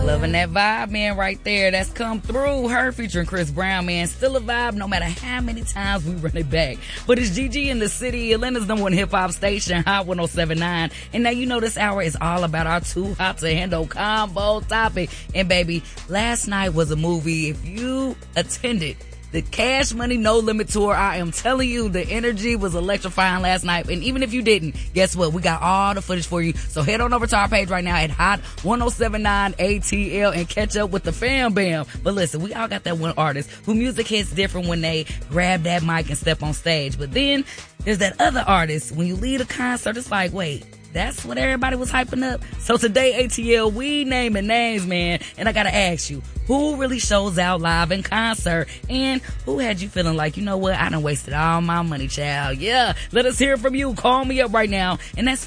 Loving that vibe, man, right there. That's Come Through. Her featuring Chris Brown, man. Still a vibe no matter how many times we run it back. But it's Gigi in the city, Atlanta's #1 hip-hop station, Hot 107.9. And now you know this hour is all about our too hot to handle combo topic. And baby, last night was a movie. If you attended the Cash Money No Limit Tour, I am telling you, the energy was electrifying last night. And even if you didn't, guess what? We got all the footage for you. So head on over to our page right now at Hot 107.9 ATL and catch up with the fam bam. But listen, we all got that one artist who music hits different when they grab that mic and step on stage. But then there's that other artist. When you lead a concert, it's like, wait, that's what everybody was hyping up. So today, ATL, we naming names, man. And I gotta ask you, who really shows out live in concert? And who had you feeling like, you know what, I done wasted all my money, child? Yeah, let us hear from you. Call me up right now. And that's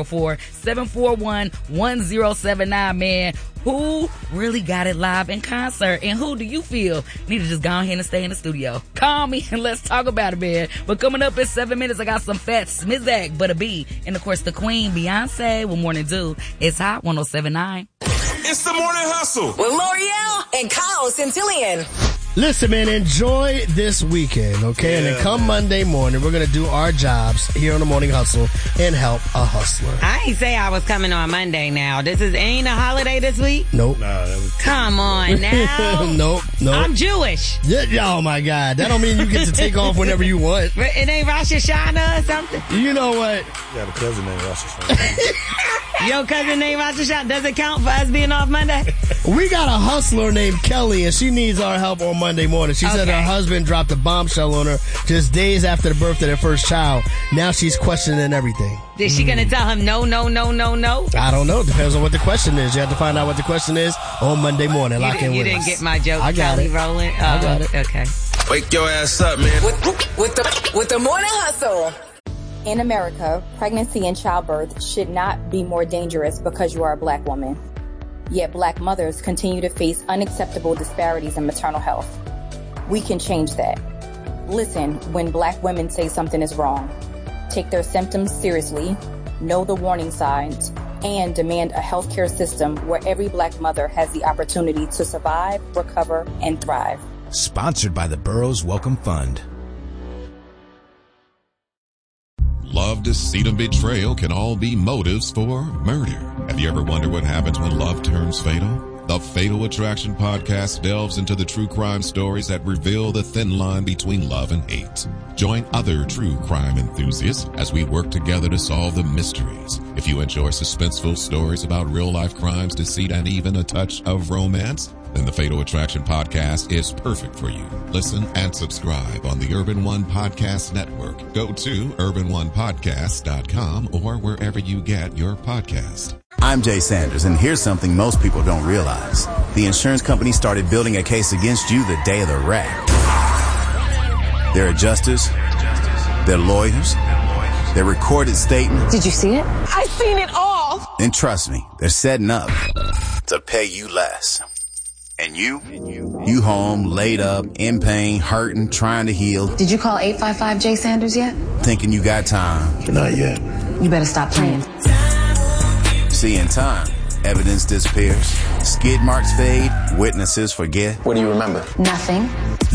404-741-1079, man. Who really got it live in concert? And who do you feel need to just go ahead and stay in the studio? Call me and let's talk about it, man. But coming up in 7 minutes, I got some fat Smizak, but a B. And of course, the queen, Beyonce, with Morning Dew. It's Hot 107.9. It's the Morning Hustle with L'Oreal and Kyle Centillion. Listen, man, enjoy this weekend, okay? Yeah, and then come Monday morning, we're going to do our jobs here on the Morning Hustle and help a hustler. I ain't say I was coming on Monday now. This ain't a holiday this week? Nope. Nah, that was... Come on now. Nope. I'm Jewish. Yeah, oh, my God. That don't mean you get to take off whenever you want. It ain't Rosh Hashanah or something? You know what? You got a cousin named Rosh Hashanah. Your cousin named Rosh Hashanah. Does it count for us being off Monday? We got a hustler named Kelly, and she needs our help on Monday morning. She said her husband dropped a bombshell on her just days after the birth of their first child. Now she's questioning everything. Is she going to tell him no? I don't know. Depends on what the question is. You have to find out what the question is on Monday morning. Lock in with us. You didn't get my joke, I got Kelly it. Rowland? Oh, I got it. Okay. Wake your ass up, man. With the Morning Hustle. In America, pregnancy and childbirth should not be more dangerous because you are a black woman. Yet black mothers continue to face unacceptable disparities in maternal health. We can change that. Listen when black women say something is wrong. Take their symptoms seriously, know the warning signs, and demand a healthcare system where every black mother has the opportunity to survive, recover, and thrive. Sponsored by the Burroughs Welcome Fund. Love, deceit, and betrayal can all be motives for murder. Have you ever wondered what happens when love turns fatal? The Fatal Attraction podcast delves into the true crime stories that reveal the thin line between love and hate. Join other true crime enthusiasts as we work together to solve the mysteries. If you enjoy suspenseful stories about real-life crimes, deceit, and even a touch of romance, then the Fatal Attraction podcast is perfect for you. Listen and subscribe on the Urban One Podcast Network. Go to urbanonepodcast.com or wherever you get your podcast. I'm Jay Sanders, and here's something most people don't realize. The insurance company started building a case against you the day of the wreck. Their adjusters, their lawyers, their recorded statements. Did you see it? I seen it all. And trust me, they're setting up to pay you less. And you home, laid up, in pain, hurting, trying to heal. Did you call 855-J-Sanders yet? Thinking you got time. Not yet. You better stop playing. See, in time, evidence disappears, skid marks fade, witnesses forget. What do you remember? Nothing.